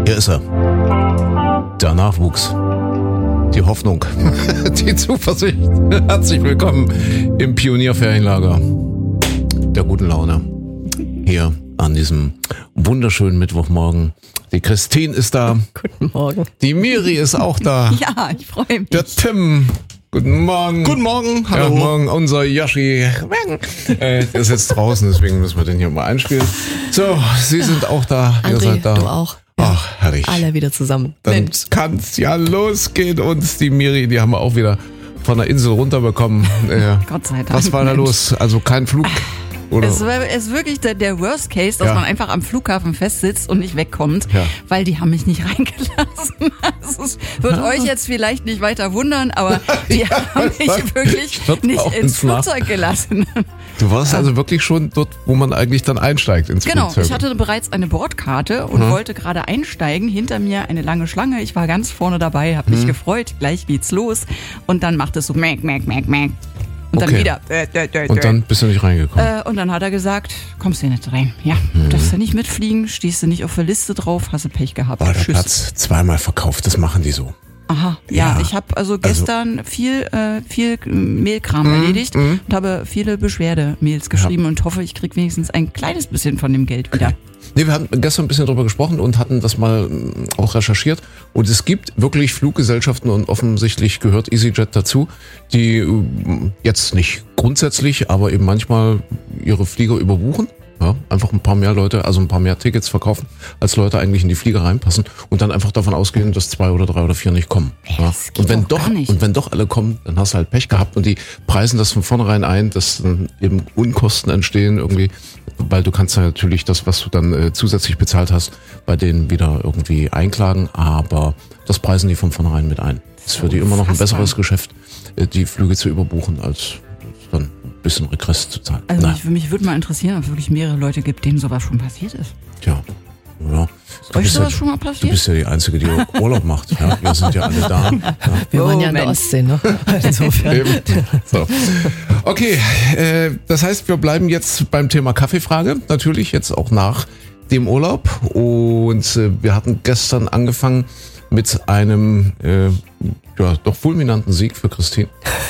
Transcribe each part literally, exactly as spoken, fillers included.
Hier ist er. Der Nachwuchs. Die Hoffnung. Die Zuversicht. Herzlich willkommen im Pionierferienlager der guten Laune. Hier an diesem wunderschönen Mittwochmorgen. Die Christine ist da. Guten Morgen. Die Miri ist auch da. Ja, ich freue mich. Der Tim. Guten Morgen. Guten Morgen. Hallo. Ja, morgen unser Yoshi. Äh, der ist jetzt draußen, deswegen müssen wir den hier mal einspielen. So, Sie sind auch da. André, Ihr seid da. du auch. Ach, herrlich. Alle wieder zusammen. Dann Mensch. kann's ja losgehen. Und die Miri, die haben wir auch wieder von der Insel runterbekommen. Äh, Gott sei Dank. Was war da Mensch. los? Also kein Flug? Oder? Es war- es ist wirklich der, der Worst Case, dass Ja. man einfach am Flughafen festsitzt und nicht wegkommt, Ja. weil die haben mich nicht reingelassen. Also es wird euch jetzt vielleicht nicht weiter wundern, aber die Ja, haben mich das wirklich wird nicht auch ins uns nach- Flugzeug gelassen. Du warst also wirklich schon dort, wo man eigentlich dann einsteigt ins Genau, Flugzeug. ich hatte bereits eine Bordkarte und wollte gerade einsteigen. Hinter mir eine lange Schlange. Ich war ganz vorne dabei, habe mich Mhm. gefreut. Gleich geht's los. Und dann macht es so mäk, mäk, mäk, mäk. Und dann Okay. wieder. Äh, dö, dö, Und dö. dann bist du nicht reingekommen. Äh, und dann hat er gesagt, kommst du nicht rein. Ja, Mhm. darfst du nicht mitfliegen, stehst du nicht auf der Liste drauf, hast du Pech gehabt. War der Tschüss. Platz zweimal verkauft, das machen die so. Aha, ja, Ja. ich habe also gestern viel, äh, viel Mailkram Mhm. erledigt und habe viele Beschwerde-Mails geschrieben und hoffe, ich krieg wenigstens ein kleines bisschen von dem Geld wieder. Nee, wir hatten gestern ein bisschen drüber gesprochen und hatten das mal mm, auch recherchiert. Und es gibt wirklich Fluggesellschaften und offensichtlich gehört EasyJet dazu, die mm, jetzt nicht grundsätzlich, aber eben manchmal ihre Flieger überbuchen. Ja, einfach ein paar mehr Leute, also ein paar mehr Tickets verkaufen, als Leute eigentlich in die Flieger reinpassen und dann einfach davon ausgehen, dass zwei oder drei oder vier nicht kommen. Ja. das geht Und wenn doch doch, gar nicht. und wenn doch alle kommen, dann hast du halt Pech gehabt und die preisen das von vornherein ein, dass dann eben Unkosten entstehen irgendwie, weil du kannst ja natürlich das, was du dann äh, zusätzlich bezahlt hast, bei denen wieder irgendwie einklagen, aber das preisen die von vornherein mit ein. Das ist für die immer noch ein unfassbar. besseres Geschäft, äh, die Flüge zu überbuchen, als dann ein bisschen Regress zu zahlen. Also Na, mich, mich würde mal interessieren, ob es wirklich mehrere Leute gibt, denen sowas schon passiert ist. tja. Ja. Du Euch bist sowas ja, schon mal du passiert? bist ja die Einzige, die Urlaub macht. Ja, wir sind ja alle da. Ja. Oh, Wir waren ja in der Mensch. Ostsee, ne? Insofern. Eben. So. Okay, äh, das heißt, wir bleiben jetzt beim Thema Kaffeefrage, natürlich jetzt auch nach dem Urlaub. Und äh, wir hatten gestern angefangen mit einem äh, ja, doch fulminanten Sieg für Christine.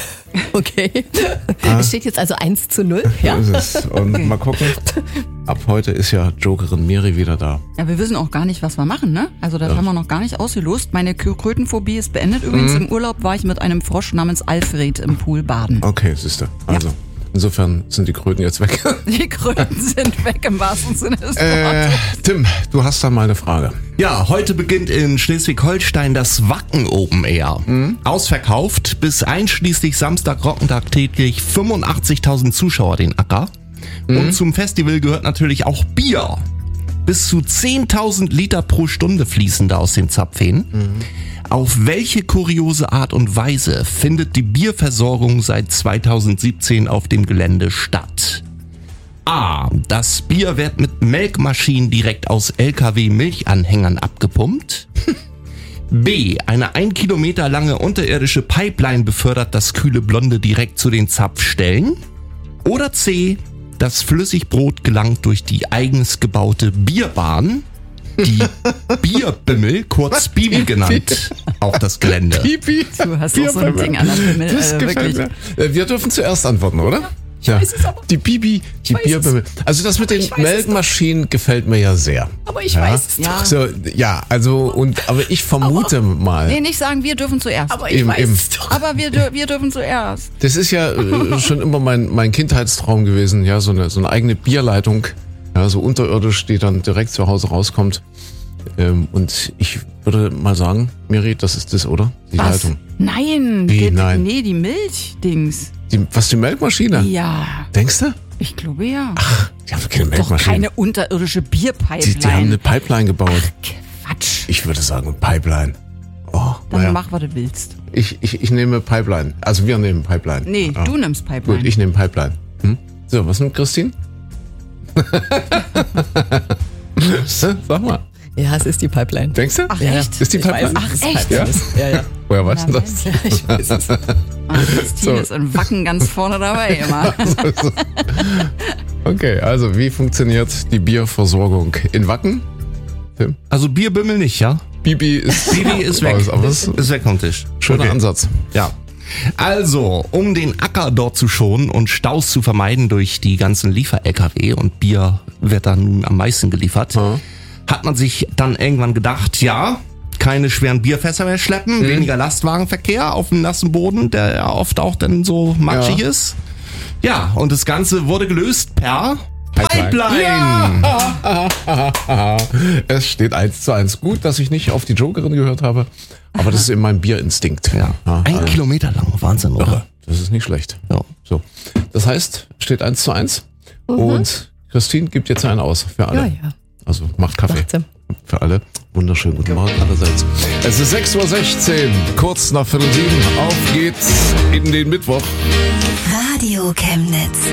Okay. Es steht jetzt also eins zu null. Ja. So ist es. Und mal gucken, ab heute ist ja Jokerin Miri wieder da. Ja, wir wissen auch gar nicht, was wir machen, ne? Also das haben wir noch gar nicht ausgelost. Meine Kö- Krötenphobie ist beendet. Übrigens Mhm. im Urlaub war ich mit einem Frosch namens Alfred im Pool baden. Okay, siehste. Also, insofern sind die Kröten jetzt weg. Die Kröten sind weg im wahrsten Sinne des äh, Wortes. Tim, du hast da mal eine Frage. Ja, heute beginnt in Schleswig-Holstein das Wacken Open Air. Ausverkauft, bis einschließlich Samstag Rockentag täglich fünfundachtzigtausend Zuschauer den Acker. Und zum Festival gehört natürlich auch Bier. Bis zu zehntausend Liter pro Stunde fließen da aus den Zapfhähnen. Auf welche kuriose Art und Weise findet die Bierversorgung seit zweitausendsiebzehn auf dem Gelände statt? A. Das Bier wird mit Melkmaschinen direkt aus L K W-Milchanhängern abgepumpt. B. Eine ein Kilometer lange unterirdische Pipeline befördert das kühle Blonde direkt zu den Zapfstellen. Oder C. Das Flüssigbrot gelangt durch die eigens gebaute Bierbahn, die Bierbimmel, kurz Bibi genannt, auf das Gelände. Pipi. Du hast auch so ein Ding an der Pimmel, Das äh, gefällt wirklich. mir. Äh, Wir dürfen zuerst antworten, oder? Ja, weiß es aber. Die Bibi, die weiß Bierbimmel. Also das mit Aber den ich weiß es Melkmaschinen gefällt mir ja sehr. Aber ich ja? weiß es Ja. doch. So, ja, also und aber ich vermute mal. Nee, nicht sagen, wir dürfen zuerst. Aber ich Eben, weiß eben. es doch. Aber wir, dür- wir dürfen zuerst. Das ist ja äh, schon immer mein mein Kindheitstraum gewesen, ja, so eine so eine eigene Bierleitung, ja, so unterirdisch, die dann direkt zu Hause rauskommt. Ähm, und ich würde mal sagen, Miri, das ist das, oder? Die Was? Leitung. Nein, Wie, die, nein? nee, die Milchdings. Die, was die Melkmaschine? Ja, Denkst du? ich glaube ja. Die haben keine Doch Melkmaschine. keine unterirdische Bierpipeline. die, die haben eine Pipeline gebaut. Quatsch. Ich würde sagen Pipeline. Oh, Dann naja. mach, was du willst. Ich, ich, ich nehme Pipeline. Also wir nehmen Pipeline. Nee, Ja. du nimmst Pipeline. Gut, ich nehme Pipeline. Hm? So, was nimmt Christine? Sag mal. Ja, es ist die Pipeline. Denkst du? Ach, Ja, echt? Ist die ich Pipeline? Weiß, dass es Ach, echt? Pipeline ist. Ja, ja. Woher weißt du Na, das? Ich weiß es. Ah, Christine ist in Wacken ganz vorne dabei immer. Okay, also wie funktioniert die Bierversorgung in Wacken? Tim? Also Bierbümmel nicht, ja? Bibi ist, Bibi ist weg. Aber es Ist weg vom Tisch. schöner Okay. Ansatz. Ja. Also, um den Acker dort zu schonen und Staus zu vermeiden durch die ganzen Liefer-L K W und Bier wird dann nun am meisten geliefert, Ja. hat man sich dann irgendwann gedacht, ja, keine schweren Bierfässer mehr schleppen, Mhm. weniger Lastwagenverkehr auf dem nassen Boden, der ja oft auch dann so matschig Ja. ist. Ja, und das Ganze wurde gelöst per Pipeline. Pipeline. Es steht eins zu eins. Gut, dass ich nicht auf die Jokerin gehört habe, aber das ist in meinem Bierinstinkt. Ja. Ein also, Kilometer lang, Wahnsinn, oder? das ist nicht schlecht. Ja. So, das heißt, steht eins zu eins und Christine gibt jetzt einen aus für alle. Ja, ja. Also macht Kaffee Macht sie. für alle. Wunderschönen guten Morgen allerseits. Es ist sechs Uhr sechzehn, kurz nach Viertel sieben. Auf geht's in den Mittwoch. Radio Chemnitz.